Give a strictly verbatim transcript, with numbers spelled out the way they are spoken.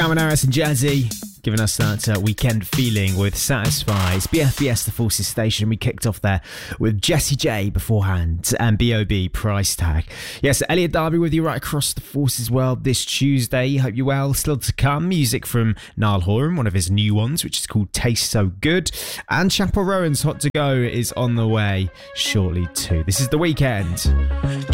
Calvin Harris and Jazzy giving us that uh, weekend feeling with Satisfy. It's B F B S, the Forces Station. We kicked off there with Jessie J beforehand and B O B, Price Tag. Yes, Elliot Darby with you right across the Forces world this Tuesday. Hope you're well. Still to come, music from Niall Horan, one of his new ones, which is called Taste So Good. And Chappell Rowan's Hot To Go is on the way shortly too. This is The Weekend.